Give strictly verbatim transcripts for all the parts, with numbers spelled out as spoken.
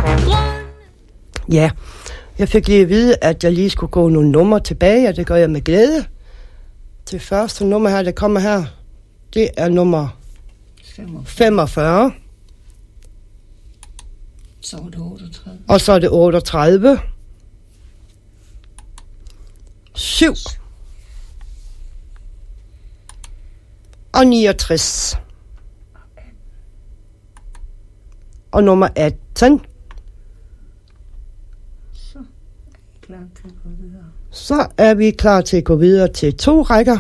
Ja, jeg fik lige at vide, at jeg lige skulle gå nogle numre tilbage, og det gør jeg med glæde. Det første nummer her, der kommer her, det er nummer femogfyrre. Så er det otteogtredive. Og så er det otteogtredive. syv. Og niogtres. Og nummer atten. Så er vi klar til at gå videre. Så er vi klar til at gå videre til to rækker.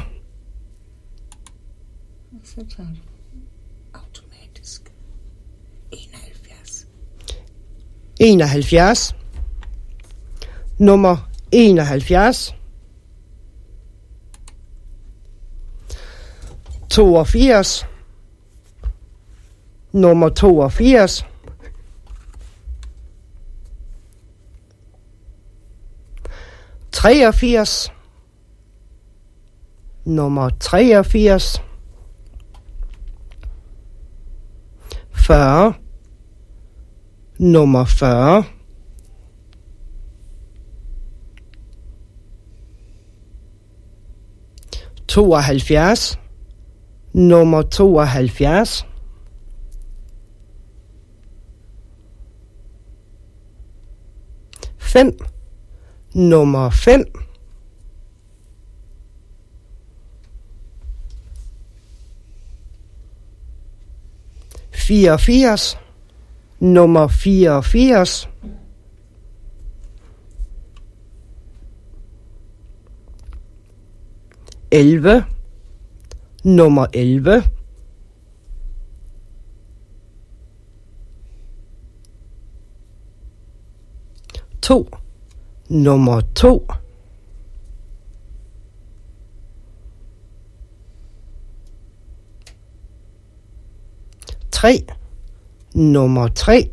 Og så tager du automatisk enoghalvfjerds. enoghalvfjerds. Nummer enoghalvfjerds. toogfirs. Nummer toogfirs. treogfirs. Nummer treogfirs. fyrre. Nummer fyrre. tooghalvfjerds. Nummer tooghalvfjerds. fem. Nummer fem. fireogfirs. Nummer fireogfirs. elleve. Nummer elleve. to. Nummer to. tre. Nummer tre.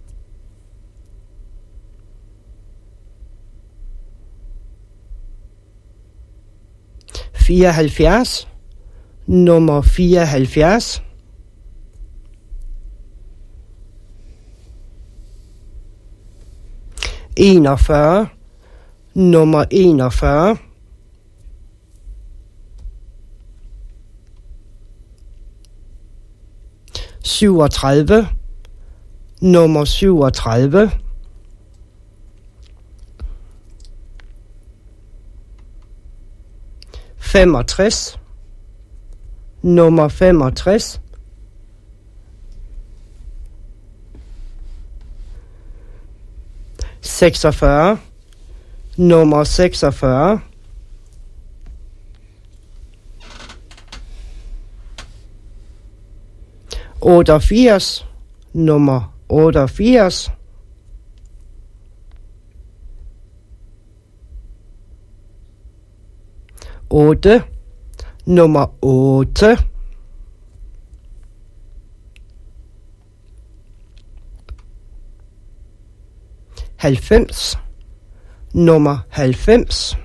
fireoghalvfjerds. Nummer fireoghalvfjerds. enogfyrre. Nummer enogfyrre. syvogtredive. Nummer syvogtredive. femogtres. Nummer femogtres. seksogfyrre. Nummer seksogfyrre. otteogfirs. Nummer otteogfirs. otte. Nummer otte. halvfems. Nummer halvfems.